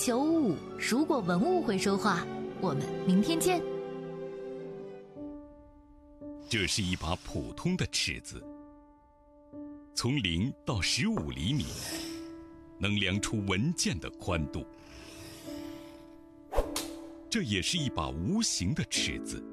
95，如果文物会说话，我们明天见。 这是一把普通的尺子，从0到15厘米，能量出文件的宽度。这也是一把无形的尺子，